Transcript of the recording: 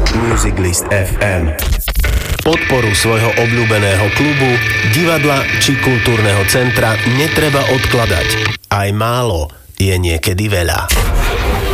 Musiclist FM. Podporu svojho obľúbeného klubu, divadla či kultúrneho centra netreba odkladať. Aj málo je niekedy veľa.